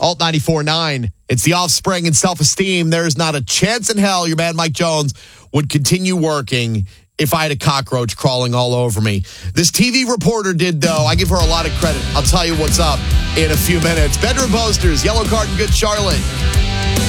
Alt 94.9. It's The Offspring and Self-Esteem. There's not a chance in hell your man Mike Jones would continue working if I had a cockroach crawling all over me. This TV reporter did, though. I give her a lot of credit. I'll tell you what's up in a few minutes. Bedroom Posters, Yellow Card and Good Charlotte.